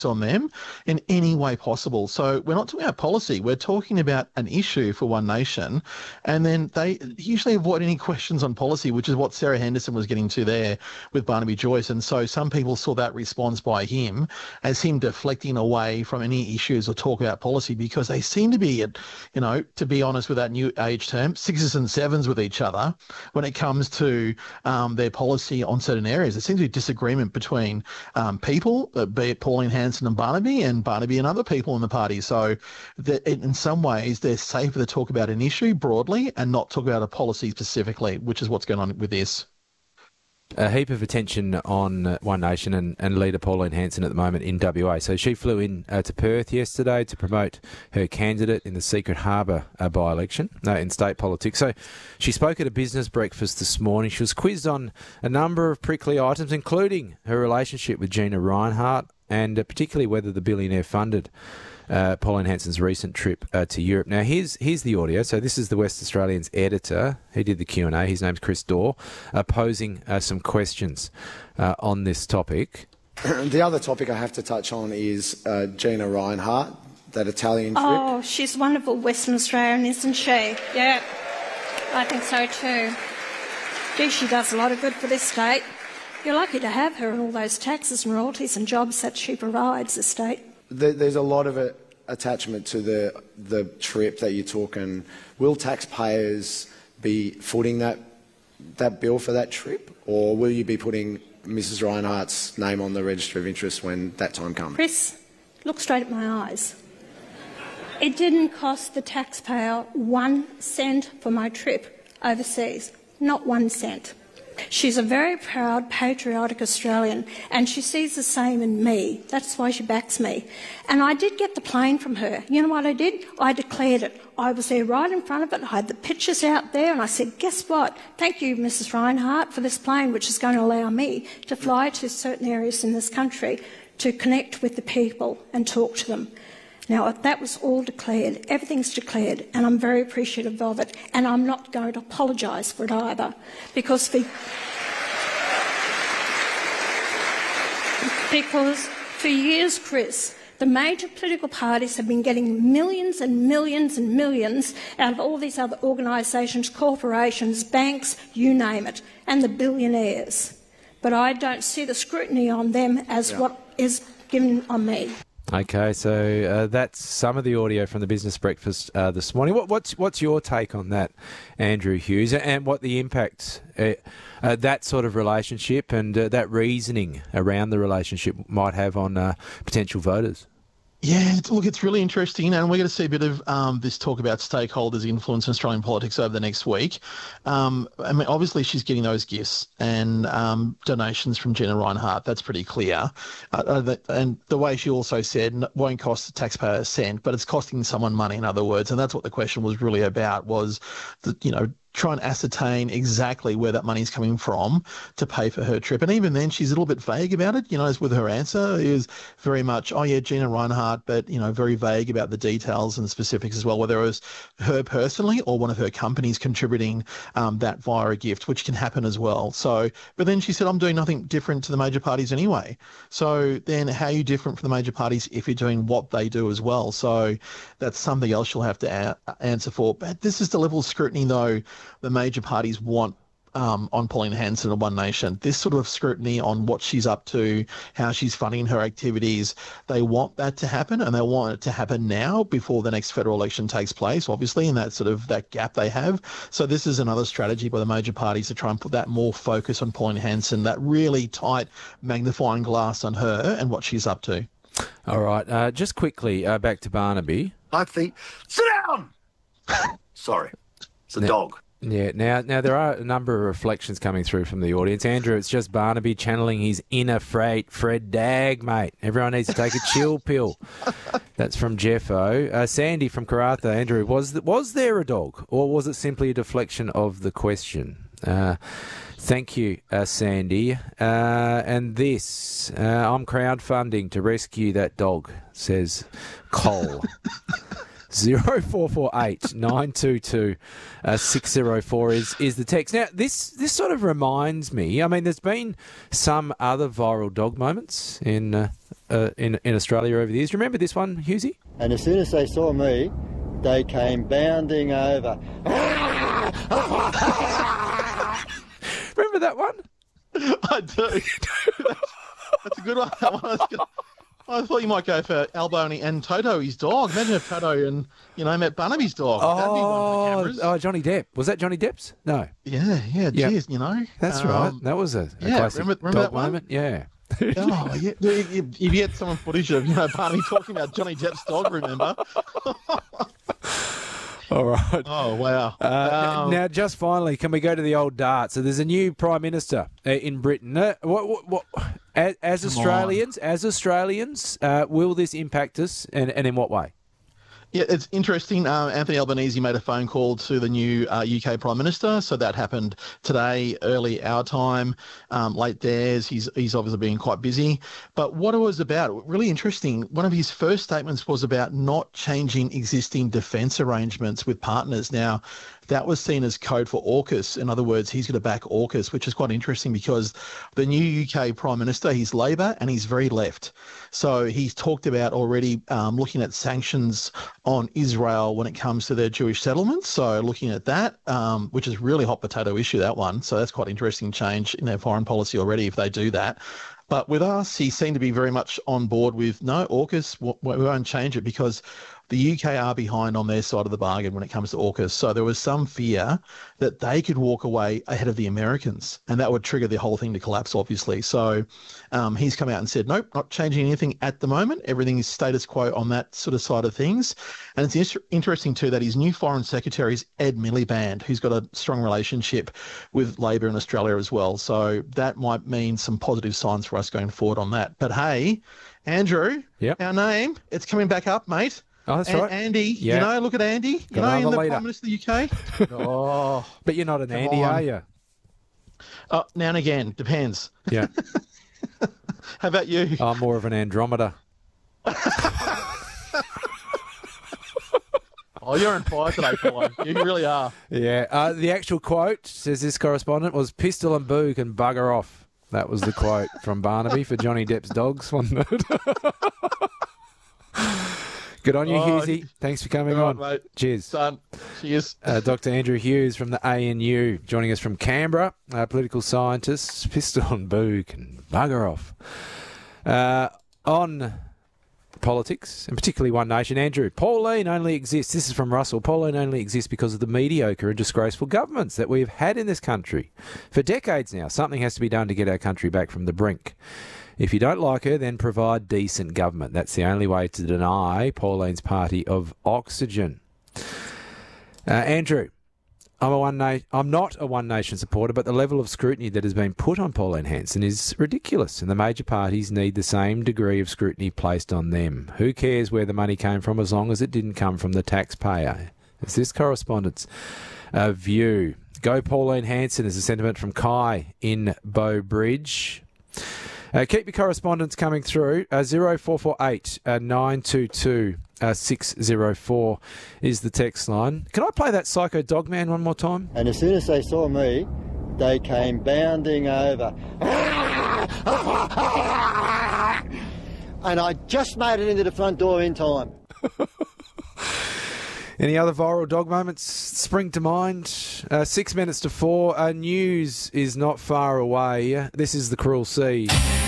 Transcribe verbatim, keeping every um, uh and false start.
on them in any way possible. So we're not talking about policy. We're talking about an issue for One Nation. And then they usually avoid any questions on policy, which is what Sarah Henderson was getting to there with Barnaby Joyce. And so some people saw that response by him as him deflecting away from any issues or talk about policy, because they seem to be, at, you know, to be honest with that new age term, sixes and sevens with each other when it comes to um, their policy on certain areas. There seems to be disagreement between um, people, uh, be it Pauline Hanson and Barnaby, and Barnaby and other people in the party. So that in some ways they're safer to talk about an issue broadly and not talk about a policy specifically, which is what's going on with this. A heap of attention on One Nation and, and leader Pauline Hanson at the moment in W A. So she flew in uh, to Perth yesterday to promote her candidate in the Secret Harbour uh, by-election uh, in state politics. So she spoke at a business breakfast this morning. She was quizzed on a number of prickly items, including her relationship with Gina Rinehart and uh, particularly whether the billionaire funded Uh, Pauline Hanson's recent trip uh, to Europe. Now, here's here's the audio. So this is the West Australian's editor. He did the Q and A. His name's Chris Dorr, uh, posing uh, some questions uh, on this topic. The other topic I have to touch on is uh, Gina Rinehart, that Italian trip. Oh, she's wonderful Western Australian, isn't she? Yeah, I think so too. Gee, she does a lot of good for this state. You're lucky to have her and all those taxes and royalties and jobs that she provides the state. There's a lot of it, attachment to the the trip that you're talking. Will taxpayers be footing that that bill for that trip, or will you be putting Missus Rinehart's name on the register of interest when that time comes? Chris, look straight at my eyes. It didn't cost the taxpayer one cent for my trip overseas, not one cent. She's a very proud, patriotic Australian, and she sees the same in me. That's why she backs me. And I did get the plane from her. You know what I did? I declared it. I was there right in front of it. I had the pictures out there, and I said, guess what? Thank you, Missus Rinehart, for this plane, which is going to allow me to fly to certain areas in this country to connect with the people and talk to them. Now, that was all declared. Everything's declared, and I'm very appreciative of it, and I'm not going to apologise for it either, because for, because for years, Chris, the major political parties have been getting millions and millions and millions out of all these other organisations, corporations, banks, you name it, and the billionaires. But I don't see the scrutiny on them as yeah. what is given on me. Okay, so uh, that's some of the audio from the business breakfast uh, this morning. What, what's what's your take on that, Andrew Hughes, and what the impact uh, uh, that sort of relationship and uh, that reasoning around the relationship might have on uh, potential voters? Yeah, look, it's really interesting, and we're going to see a bit of um, this talk about stakeholders' influence in Australian politics over the next week. Um, I mean, obviously, she's getting those gifts and um, donations from Gina Rinehart. That's pretty clear. Uh, and the way she also said, won't cost the taxpayer a cent, but it's costing someone money, in other words. And that's what the question was really about, was, the, you know, try and ascertain exactly where that money's coming from to pay for her trip. And even then, she's a little bit vague about it, you know, as with her answer is very much, oh yeah, Gina Rinehart, but, you know, very vague about the details and specifics as well, whether it was her personally or one of her companies contributing um, that via a gift, which can happen as well. So, but then she said, I'm doing nothing different to the major parties anyway. So then how are you different from the major parties if you're doing what they do as well? So that's something else you'll have to a- answer for. But this is the level of scrutiny, though, the major parties want um, on Pauline Hanson and One Nation. This sort of scrutiny on what she's up to, how she's funding her activities, they want that to happen, and they want it to happen now before the next federal election takes place, obviously, in that sort of that gap they have. So this is another strategy by the major parties to try and put that more focus on Pauline Hanson, that really tight magnifying glass on her and what she's up to. All right, uh, just quickly, uh, back to Barnaby. I think, sit down! Sorry, it's a now, dog. Yeah, now now there are a number of reflections coming through from the audience. Andrew, it's just Barnaby channeling his inner Fred, Fred Dagg, mate. Everyone needs to take a chill pill. That's from Jeffo. Uh, Sandy from Karratha. Andrew, was th- was there a dog, or was it simply a deflection of the question? Uh, thank you, uh, Sandy. Uh, and this, uh, I'm crowdfunding to rescue that dog, says Cole. zero four four eight nine two two six zero four is, is the text. Now, this, this sort of reminds me, I mean, there's been some other viral dog moments in uh, uh, in, in Australia over the years. Do you remember this one, Hughesy? And as soon as they saw me, they came bounding over. Remember that one? I do. That's a good one. That one I, was gonna, I thought you might go for Alboni and Toto, his dog. Imagine if Toto and, you know, met Barnaby's dog. That'd be one for the cameras. Oh, Johnny Depp. Was that Johnny Depp's? No. Yeah, yeah, Yep. geez, you know. That's Um, right. That was a, a yeah, classic remember- remember dog that one? moment. Yeah. Oh, yeah. If, if you get some footage of, you know, Barnaby talking about Johnny Depp's dog, remember? All right. Oh, wow. Uh, Um, now, just finally, can we go to the old dart? So there's a new Prime Minister uh, in Britain. Uh, what, what, what, as, as Australians, as Australians, uh, will this impact us, and, and in what way? Yeah, it's interesting. Uh, Anthony Albanese made a phone call to the new uh, U K Prime Minister. So that happened today, early our time, um, late theirs. He's, he's obviously been quite busy. But what it was about, really interesting, one of his first statements was about not changing existing defence arrangements with partners. Now, that was seen as code for AUKUS. In other words, he's going to back AUKUS, which is quite interesting because the new U K Prime Minister, he's Labor and he's very left. So he's talked about already um, looking at sanctions on Israel when it comes to their Jewish settlements. So looking at that, um, which is really hot potato issue, that one. So that's quite interesting change in their foreign policy already if they do that. But with us, he seemed to be very much on board with, no, AUKUS, we won't change it because the U K are behind on their side of the bargain when it comes to AUKUS. So there was some fear that they could walk away ahead of the Americans, and that would trigger the whole thing to collapse, obviously. So um, he's come out and said, nope, not changing anything at the moment. Everything is status quo on that sort of side of things. And it's inter- interesting, too, that his new Foreign Secretary is Ed Miliband, who's got a strong relationship with Labor in Australia as well. So that might mean some positive signs for us going forward on that. But hey, Andrew, Yep. our name, it's coming back up, mate. Oh, that's And right. Andy, Yeah. you know, look at Andy, you Got know, in another the leader. Prime Minister of the U K. Oh, But you're not an Andy, on. are you? oh, now and again, depends. Yeah. How about you? I'm more of an Andromeda. Oh, you're on fire today, Paulo. You really are. Yeah. Uh, the actual quote, says this correspondent, was pistol and boo can bugger off. That was the quote from Barnaby for Johnny Depp's dogs, wasn't it? Good on you, Oh, Hughesy. Thanks for coming all on. right, mate. Cheers. Son, cheers. Uh, Doctor Andrew Hughes from the A N U joining us from Canberra, uh, political scientist. Pistol and boo can bugger off. Uh, on politics, and particularly One Nation, Andrew, Pauline only exists, this is from Russell, Pauline only exists because of the mediocre and disgraceful governments that we have had in this country. For decades now, something has to be done to get our country back from the brink. If you don't like her, then provide decent government. That's the only way to deny Pauline's party of oxygen. Uh, Andrew, I'm a one na- I'm not a One Nation supporter, but the level of scrutiny that has been put on Pauline Hanson is ridiculous, and the major parties need the same degree of scrutiny placed on them. Who cares where the money came from as long as it didn't come from the taxpayer? It's this correspondent's uh, view. Go Pauline Hanson is a sentiment from Kai in Bow Bridge. Uh, keep your correspondence coming through. Uh, zero four four eight nine two two six zero four is the text line. Can I play that Psycho Dogman one more time? And as soon as they saw me, they came bounding over. And I just made it into the front door in time. Any other viral dog moments spring to mind? Uh, six minutes to four. Uh, news is not far away. This is The Cruel Sea.